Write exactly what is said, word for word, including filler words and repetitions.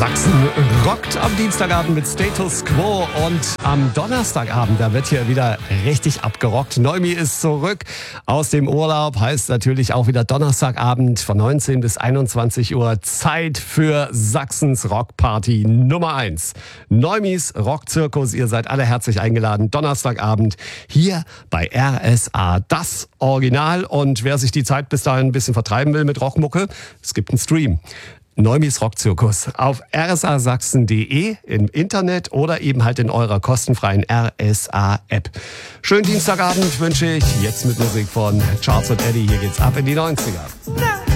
Sachsen rockt am Dienstagabend mit Status Quo und am Donnerstagabend, da wird hier wieder richtig abgerockt. Neumi ist zurück aus dem Urlaub, heißt natürlich auch wieder Donnerstagabend von neunzehn bis einundzwanzig Uhr. Zeit für Sachsens Rockparty Nummer eins. Neumis Rockzirkus, ihr seid alle herzlich eingeladen. Donnerstagabend hier bei R S A, das Original. Und wer sich die Zeit bis dahin ein bisschen vertreiben will mit Rockmucke, es gibt einen Stream. Neumis Rockzirkus auf r s a sachsen punkt d e im Internet oder eben halt in eurer kostenfreien R S A-App. Schönen Dienstagabend wünsche ich. Jetzt mit Musik von Charles und Eddie. Hier geht's ab in die neunziger.